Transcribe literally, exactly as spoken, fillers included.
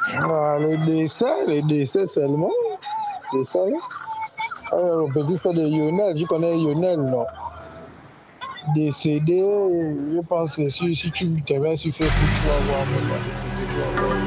Ah, les décès, les décès seulement. Décès, là. Alors, on peut plus faire des Lionel. Tu connais Lionel, non? Décédé, je pense que si, si tu te mets sur Facebook, tu vas voir mon nom décédé, tu vas voir.